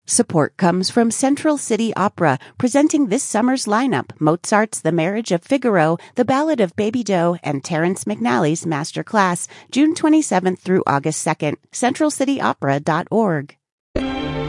Support comes from Central City Opera, presenting this summer's lineup: Mozart's The Marriage of Figaro, The Ballad of Baby Doe, and Terrence McNally's Master Class, June 27th through August 2nd. CentralCityOpera.org.